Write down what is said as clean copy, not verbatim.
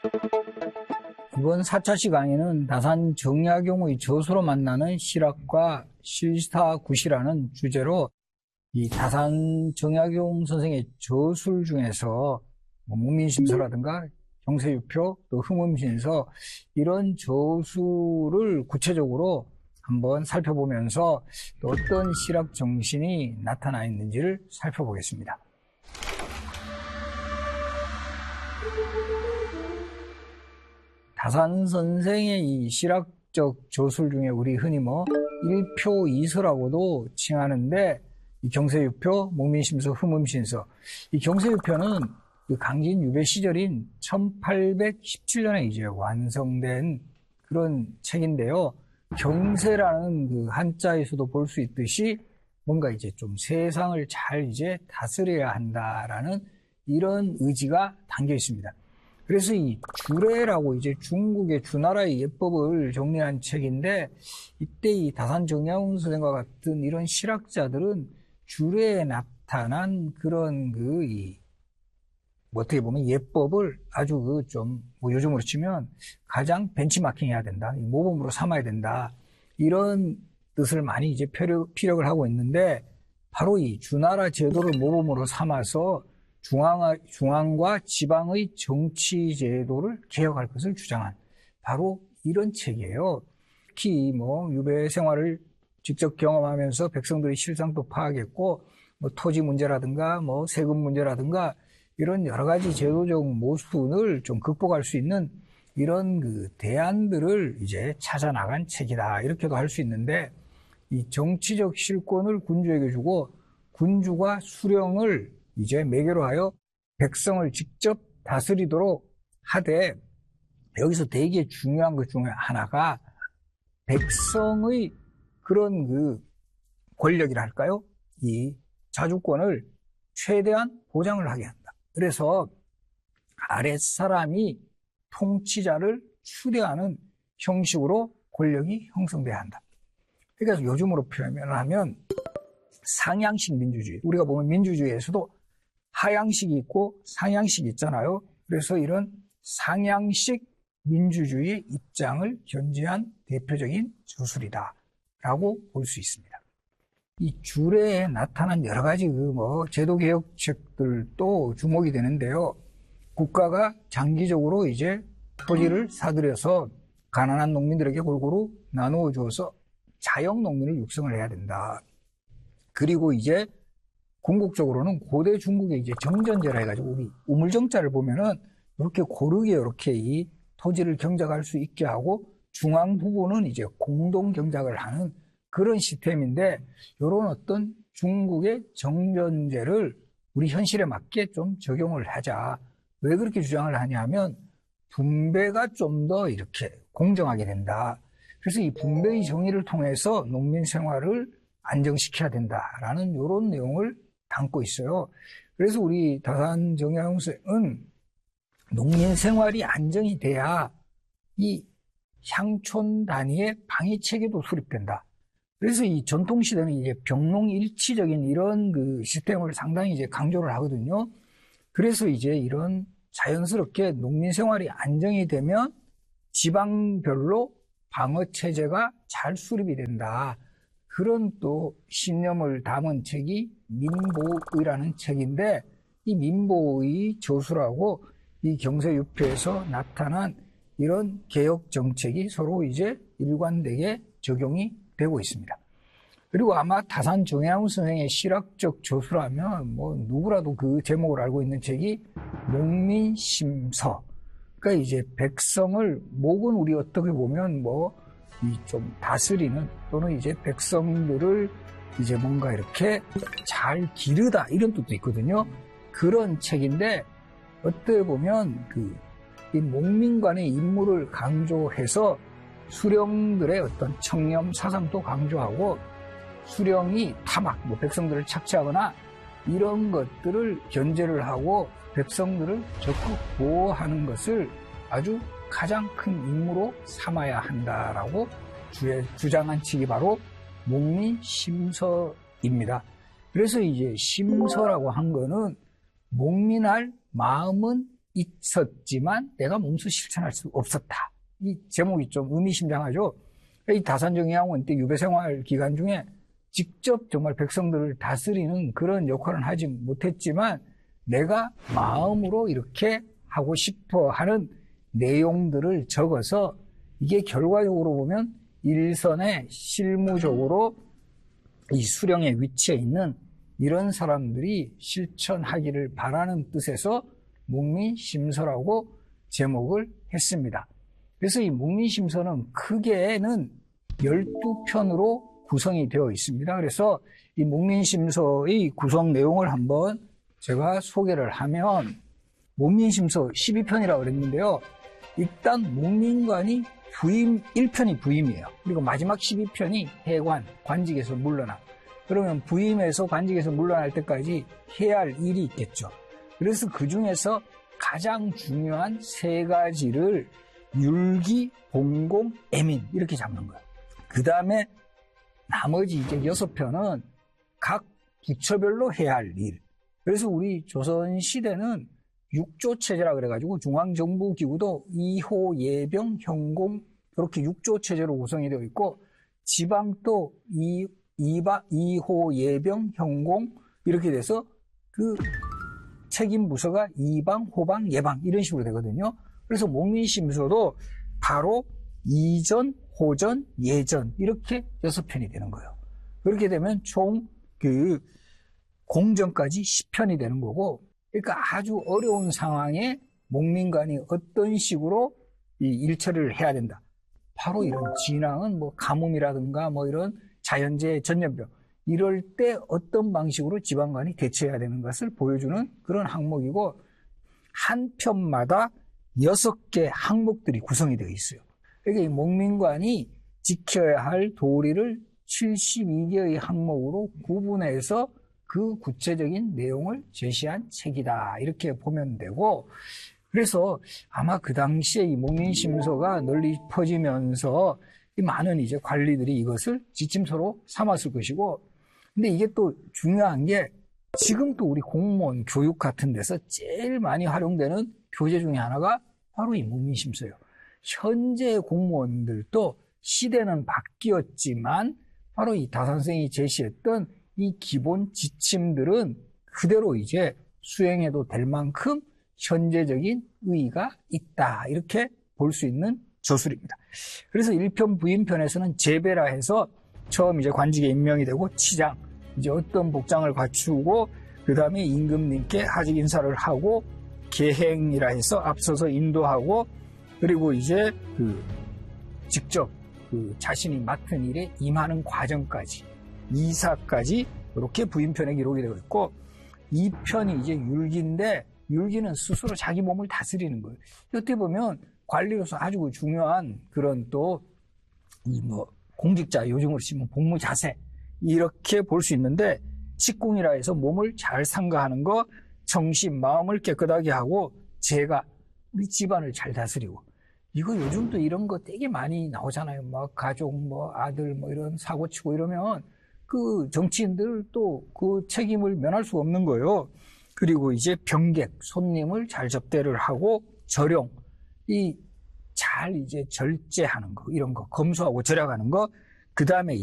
이번 4차시 강의는 다산 정약용의 저수로 만나는 실학과 실사굿이라는 주제로 이 다산 정약용 선생의 저술 중에서 목민심서라든가 경세유표, 또 흠음신서 이런 저술을 구체적으로 한번 살펴보면서 또 어떤 실학 정신이 나타나 있는지를 살펴보겠습니다. 다산 선생의 이 실학적 저술 중에 우리 흔히 일표 이서라고도 칭하는데 이 경세유표, 목민심서, 흠음신서 이 경세유표는 그 강진 유배 시절인 1817년에 이제 완성된 그런 책인데요. 경세라는 그 한자에서도 볼 수 있듯이 뭔가 이제 좀 세상을 잘 이제 다스려야 한다라는 이런 의지가 담겨 있습니다. 그래서 이 주례라고 이제 중국의 주나라의 예법을 정리한 책인데 이때 이 다산 정약용 선생과 같은 이런 실학자들은 주례에 나타난 그런 어떻게 보면 예법을 아주 요즘으로 치면 가장 벤치마킹 해야 된다. 모범으로 삼아야 된다. 이런 뜻을 많이 이제 피력을 하고 있는데 바로 이 주나라 제도를 모범으로 삼아서 중앙과 지방의 정치 제도를 개혁할 것을 주장한 바로 이런 책이에요. 특히 유배 생활을 직접 경험하면서 백성들의 실상도 파악했고 토지 문제라든가 세금 문제라든가 이런 여러 가지 제도적 모순을 좀 극복할 수 있는 이런 그 대안들을 이제 찾아 나간 책이다. 이렇게도 할 수 있는데 이 정치적 실권을 군주에게 주고 군주가 수령을 이제 매개로 하여 백성을 직접 다스리도록 하되 여기서 되게 중요한 것 중에 하나가 백성의 그런 그 권력이랄까요? 이 자주권을 최대한 보장을 하게 한다. 그래서 아랫사람이 통치자를 추대하는 형식으로 권력이 형성돼야 한다. 그러니까 요즘으로 표현을 하면 상향식 민주주의. 우리가 보면 민주주의에서도 하향식이 있고 상향식이 있잖아요. 그래서 이런 상향식 민주주의 입장을 견지한 대표적인 저술이다라고 볼 수 있습니다. 이 주례에 나타난 여러 가지 제도개혁책들도 주목이 되는데요. 국가가 장기적으로 이제 토지를 사들여서 가난한 농민들에게 골고루 나누어 주어서 자영 농민을 육성을 해야 된다. 그리고 이제 궁극적으로는 고대 중국의 이제 정전제라 해가지고 우리 우물정자를 보면은 이렇게 고르게 이렇게 이 토지를 경작할 수 있게 하고 중앙 부분은 이제 공동 경작을 하는 그런 시스템인데 이런 어떤 중국의 정전제를 우리 현실에 맞게 좀 적용을 하자. 왜 그렇게 주장을 하냐면 분배가 좀 더 이렇게 공정하게 된다. 그래서 이 분배의 정의를 통해서 농민 생활을 안정시켜야 된다라는 이런 내용을 담고 있어요. 그래서 우리 다산 정약용 선생은 농민 생활이 안정이 돼야 이 향촌 단위의 방위 체계도 수립된다. 그래서 이 전통시대는 이제 병농일치적인 이런 그 시스템을 상당히 이제 강조를 하거든요. 그래서 이제 이런 자연스럽게 농민 생활이 안정이 되면 지방별로 방어 체제가 잘 수립이 된다. 그런 또 신념을 담은 책이 민보의라는 책인데 이 민보의 저술하고 이 경세유표에서 나타난 이런 개혁 정책이 서로 이제 일관되게 적용이 되고 있습니다. 그리고 아마 다산 정약용 선생의 실학적 저술하면 누구라도 그 제목을 알고 있는 책이 목민심서. 그러니까 이제 백성을 목은 우리 어떻게 보면 이 좀 다스리는 또는 이제 백성들을 이제 뭔가 이렇게 잘 기르다 이런 뜻도 있거든요. 그런 책인데 어떻게 보면 이 목민관의 임무를 강조해서 수령들의 어떤 청렴 사상도 강조하고 수령이 타막, 백성들을 착취하거나 이런 것들을 견제를 하고 백성들을 적극 보호하는 것을 아주 가장 큰 임무로 삼아야 한다라고 주장한 책이 바로 목민심서입니다. 그래서 이제 심서라고 한 거는 목민할 마음은 있었지만 내가 몸소 실천할 수 없었다. 이 제목이 좀 의미심장하죠. 이 다산정의왕원 때 유배생활 기간 중에 직접 정말 백성들을 다스리는 그런 역할은 하지 못했지만 내가 마음으로 이렇게 하고 싶어 하는 내용들을 적어서 이게 결과적으로 보면 일선에 실무적으로 이 수령의 위치에 있는 이런 사람들이 실천하기를 바라는 뜻에서 묵민심서라고 제목을 했습니다. 그래서 이 묵민심서는 크게는 12편으로 구성이 되어 있습니다. 그래서 이 묵민심서의 구성 내용을 한번 제가 소개를 하면 묵민심서 12편이라고 그랬는데요. 일단 묵민관이 부임, 1편이 부임이에요. 그리고 마지막 12편이 해관, 관직에서 물러나. 그러면 부임에서 관직에서 물러날 때까지 해야 할 일이 있겠죠. 그래서 그 중에서 가장 중요한 세 가지를 율기, 봉공, 애민 이렇게 잡는 거예요. 그 다음에 나머지 이제 6편은 각 부처별로 해야 할 일. 그래서 우리 조선시대는 6조 체제라 그래가지고 중앙정부기구도 2호, 예병, 현공 이렇게 6조 체제로 구성이 되어 있고 지방도 2호, 예병, 현공 이렇게 돼서 그 책임 부서가 이방, 호방, 예방 이런 식으로 되거든요. 그래서 묵민심서도 바로 이전, 호전, 예전 이렇게 6편이 되는 거예요. 그렇게 되면 총 그 공전까지 10편이 되는 거고 그러니까 아주 어려운 상황에 묵민관이 어떤 식으로 이 일처리를 해야 된다. 바로 이런 진앙은 뭐 가뭄이라든가 뭐 이런 자연재해, 전염병 이럴 때 어떤 방식으로 지방관이 대처해야 되는 것을 보여주는 그런 항목이고 한 편마다 6개 항목들이 구성이 되어 있어요. 그러니까 이 묵민관이 지켜야 할 도리를 72개의 항목으로 구분해서 그 구체적인 내용을 제시한 책이다. 이렇게 보면 되고 그래서 아마 그 당시에 이 묵민심서가 널리 퍼지면서 이 많은 이제 관리들이 이것을 지침서로 삼았을 것이고 근데 이게 또 중요한 게 지금 또 우리 공무원 교육 같은 데서 제일 많이 활용되는 교재 중에 하나가 바로 이 묵민심서예요. 현재 공무원들도 시대는 바뀌었지만 바로 이 다선생이 제시했던 이 기본 지침들은 그대로 이제 수행해도 될 만큼 현재적인 의의가 있다. 이렇게 볼 수 있는 저술입니다. 그래서 1편 부임편에서는 제배라 해서 처음 이제 관직에 임명이 되고 치장, 이제 어떤 복장을 갖추고 그 다음에 임금님께 하직 인사를 하고 계행이라 해서 앞서서 인도하고 그리고 이제 직접 자신이 맡은 일에 임하는 과정까지 이사까지 이렇게 부임편에 기록이 되어 있고 2편이 이제 율기인데 율기는 스스로 자기 몸을 다스리는 거예요. 어떻게 보면 관리로서 아주 중요한 그런 또 공직자 요즘으로 치면 복무 자세 이렇게 볼 수 있는데 직궁이라 해서 몸을 잘 상가하는 거, 정신 마음을 깨끗하게 하고 제가 우리 집안을 잘 다스리고 이거 요즘도 이런 거 되게 많이 나오잖아요. 막 가족, 아들, 이런 사고 치고 이러면 그 정치인들 또 그 책임을 면할 수 없는 거예요. 그리고 이제 병객, 손님을 잘 접대를 하고 절용, 잘 이제 절제하는 거, 이런 거, 검소하고 절약하는 거, 그 다음에